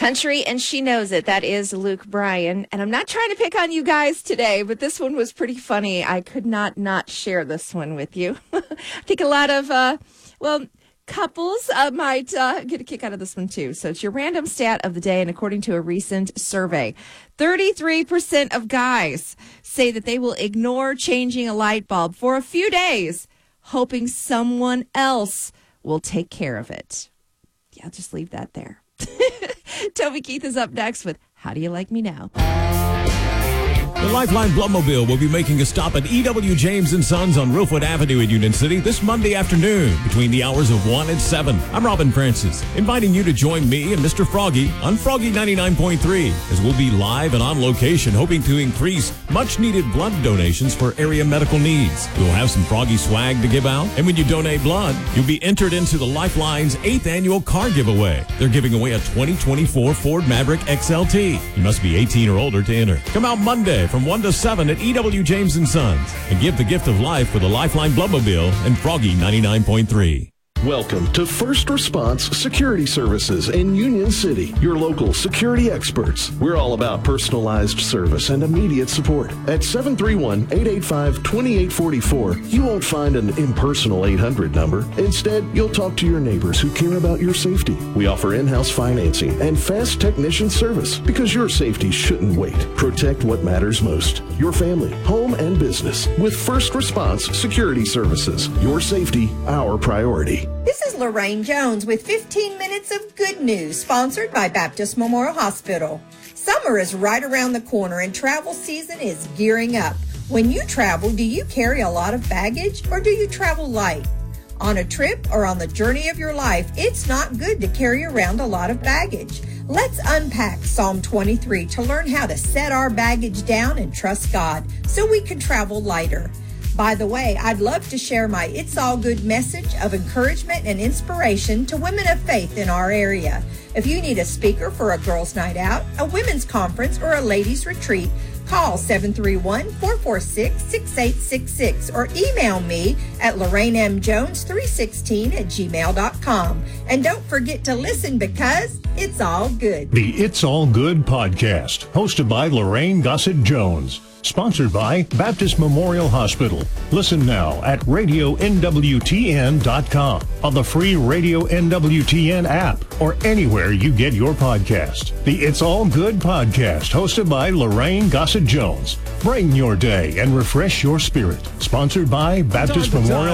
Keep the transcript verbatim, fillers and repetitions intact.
Country, and she knows it. That is Luke Bryan. And I'm not trying to pick on you guys today, but this one was pretty funny. I could not not share this one with you. I think a lot of, uh, well, couples uh, might uh, get a kick out of this one, too. So it's your random stat of the day, and according to a recent survey, thirty-three percent of guys say that they will ignore changing a light bulb for a few days, hoping someone else will take care of it. Yeah, I'll just leave that there. Toby Keith is up next with How Do You Like Me Now? The Lifeline Bloodmobile will be making a stop at E W. James and Sons on Roofwood Avenue in Union City this Monday afternoon between the hours of one and seven. I'm Robin Francis, inviting you to join me and Mister Froggy on Froggy ninety-nine point three as we'll be live and on location hoping to increase much-needed blood donations for area medical needs. We'll have some Froggy swag to give out, and when you donate blood, you'll be entered into the Lifeline's eighth annual car giveaway. They're giving away a twenty twenty-four Ford Maverick X L T. You must be eighteen or older to enter. Come out Monday from one to seven at E W. James and Sons and give the gift of life with the Lifeline Bloodmobile and Froggy ninety-nine point three. Welcome to First Response Security Services in Union City, your local security experts. We're all about personalized service and immediate support. At seven three one, eight eight five, two eight four four, you won't find an impersonal eight hundred number. Instead, you'll talk to your neighbors who care about your safety. We offer in-house financing and fast technician service because your safety shouldn't wait. Protect what matters most, your family, home, and business with First Response Security Services. Your safety, our priority. This is Lorraine Jones with fifteen minutes of good news, sponsored by Baptist Memorial Hospital. Summer is right around the corner and travel season is gearing up. When you travel, do you carry a lot of baggage or do you travel light? On a trip or on the journey of your life, it's not good to carry around a lot of baggage. Let's unpack Psalm twenty-three to learn how to set our baggage down and trust God so we can travel lighter. By the way, I'd love to share my It's All Good message of encouragement and inspiration to women of faith in our area. If you need a speaker for a girls' night out, a women's conference, or a ladies' retreat, call seven three one, four four six, six eight six six or email me at lorraine m jones three one six at gmail dot com. And don't forget to listen because it's all good. The It's All Good podcast, hosted by Lorraine Gossett Jones. Sponsored by Baptist Memorial Hospital. Listen now at radio N W T N dot com, on the free Radio N W T N app, or anywhere you get your podcast. The It's All Good podcast, hosted by Lorraine Gossett Jones. Brighten your day and refresh your spirit. Sponsored by Baptist Memorial